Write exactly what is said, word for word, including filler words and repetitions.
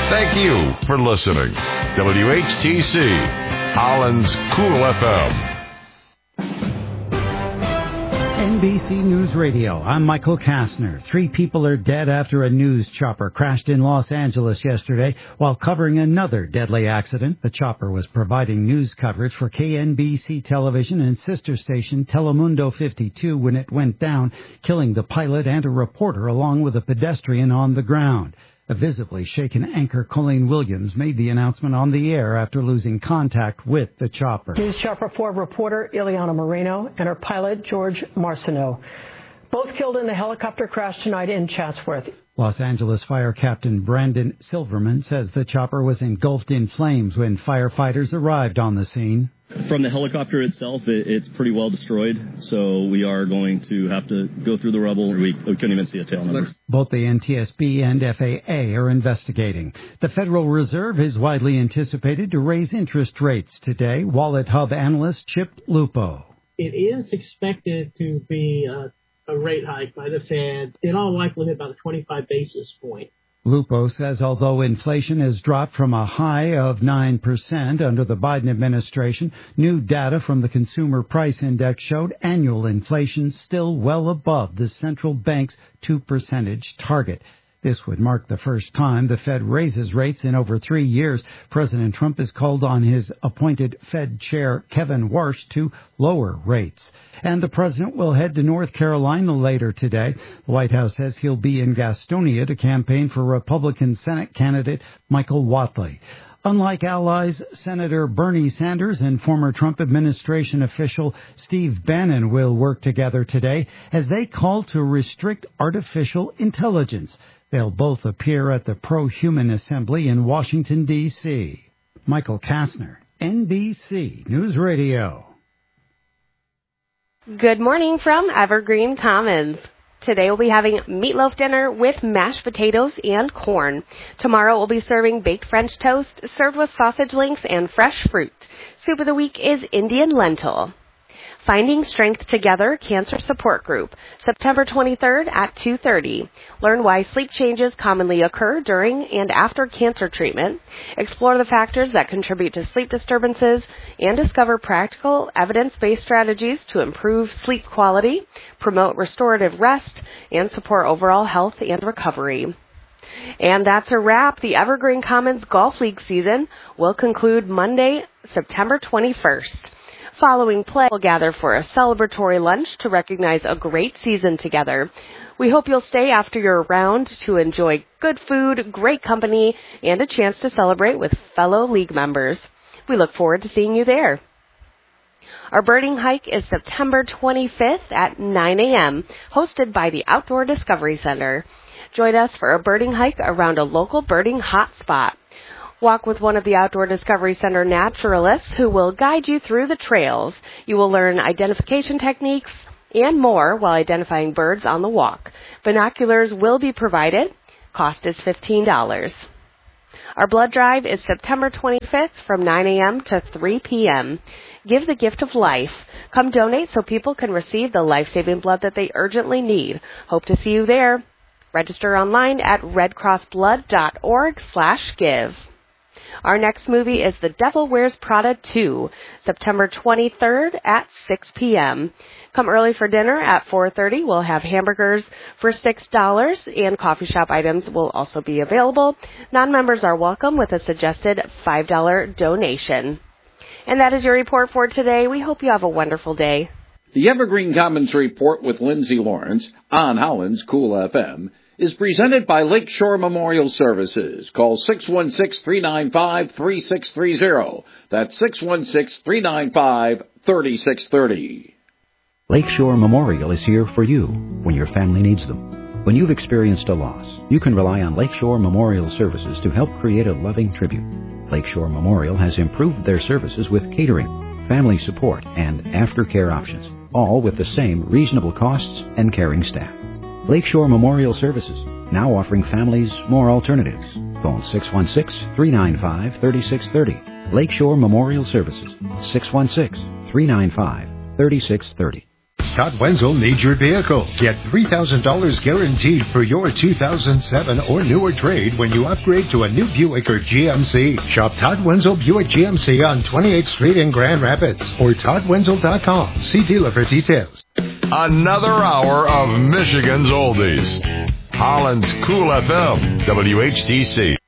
Thank you for listening. W H T C, Holland's Cool F M. N B C News Radio, I'm Michael Kastner. Three people are dead after a news chopper crashed in Los Angeles yesterday while covering another deadly accident. The chopper was providing news coverage for K N B C television and sister station Telemundo fifty-two when it went down, killing the pilot and a reporter along with a pedestrian on the ground. A visibly shaken anchor, Colleen Williams, made the announcement on the air after losing contact with the chopper. News Chopper four reporter Ileana Moreno and her pilot George Marcineau, both killed in the helicopter crash tonight in Chatsworth. Los Angeles Fire Captain Brandon Silverman says the chopper was engulfed in flames when firefighters arrived on the scene. From the helicopter itself, it, it's pretty well destroyed, so we are going to have to go through the rubble. We, we couldn't even see a tail number. Both the N T S B and F A A are investigating. The Federal Reserve is widely anticipated to raise interest rates today. Wallet Hub analyst Chip Lupo. It is expected to be a, a rate hike by the Fed, in all likelihood about a twenty-five basis point. Lupo says although inflation has dropped from a high of nine percent under the Biden administration, new data from the Consumer Price Index showed annual inflation still well above the central bank's two percentage target. This would mark the first time the Fed raises rates in over three years. President Trump has called on his appointed Fed chair, Kevin Warsh, to lower rates. And the president will head to North Carolina later today. The White House says he'll be in Gastonia to campaign for Republican Senate candidate Michael Whatley. Unlike allies, Senator Bernie Sanders and former Trump administration official Steve Bannon will work together today as they call to restrict artificial intelligence. They'll both appear at the Pro-Human Assembly in Washington, D C Michael Kastner, N B C News Radio. Good morning from Evergreen Commons. Today we'll be having meatloaf dinner with mashed potatoes and corn. Tomorrow we'll be serving baked French toast served with sausage links and fresh fruit. Soup of the week is Indian lentil. Finding Strength Together Cancer Support Group, September twenty-third at two thirty. Learn why sleep changes commonly occur during and after cancer treatment. Explore the factors that contribute to sleep disturbances and discover practical, evidence-based strategies to improve sleep quality, promote restorative rest, and support overall health and recovery. And that's a wrap. The Evergreen Commons Golf League season will conclude Monday, September twenty-first. Following play, we'll gather for a celebratory lunch to recognize a great season together. We hope you'll stay after your round to enjoy good food, great company, and a chance to celebrate with fellow league members. We look forward to seeing you there. Our birding hike is September twenty-fifth at nine a.m., hosted by the Outdoor Discovery Center. Join us for a birding hike around a local birding hotspot. Walk with one of the Outdoor Discovery Center naturalists who will guide you through the trails. You will learn identification techniques and more while identifying birds on the walk. Binoculars will be provided. Cost is fifteen dollars. Our blood drive is September twenty-fifth from nine a.m. to three p.m. Give the gift of life. Come donate so people can receive the life-saving blood that they urgently need. Hope to see you there. Register online at redcrossblood.org slash give. Our next movie is The Devil Wears Prada two, September twenty-third at six p.m. Come early for dinner at four thirty. We'll have hamburgers for six dollars, and coffee shop items will also be available. Non-members are welcome with a suggested five dollars donation. And that is your report for today. We hope you have a wonderful day. The Evergreen Commons Report with Lindsay Lawrence on Holland's Cool F M is presented by Lakeshore Memorial Services. Call six one six, three nine five, three six three zero. That's six one six, three nine five, three six three zero. Lakeshore Memorial is here for you when your family needs them. When you've experienced a loss, you can rely on Lakeshore Memorial Services to help create a loving tribute. Lakeshore Memorial has improved their services with catering, family support, and aftercare options, all with the same reasonable costs and caring staff. Lakeshore Memorial Services, now offering families more alternatives. Phone six one six, three nine five, three six three zero. Lakeshore Memorial Services, six one six, three nine five, three six three zero. Todd Wenzel needs your vehicle. Get three thousand dollars guaranteed for your two thousand seven or newer trade when you upgrade to a new Buick or G M C. Shop Todd Wenzel Buick G M C on twenty-eighth Street in Grand Rapids or todd wenzel dot com. See dealer for details. Another hour of Michigan's Oldies. Holland's Cool F M, W H T C.